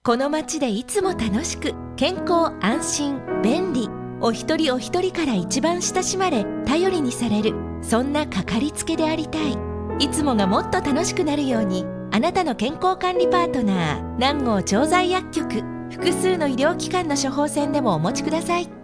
この街でいつも楽しく、健康安心便利、お一人お一人から一番親しまれ頼りにされる、そんなかかりつけでありたい。いつもがもっと楽しくなるように、あなたの健康管理パートナー南郷調剤薬局、複数の医療機関の処方箋でもお持ちください。